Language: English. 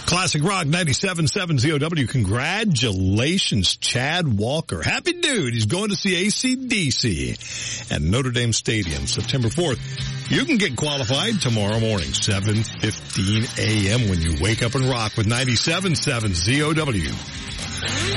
Classic Rock 97.7 ZOW. Congratulations, Chad Walker. Happy dude. He's going to see AC/DC at Notre Dame Stadium September 4th. You can get qualified tomorrow morning, 7:15 a.m. when you wake up and rock with 97.7 ZOW.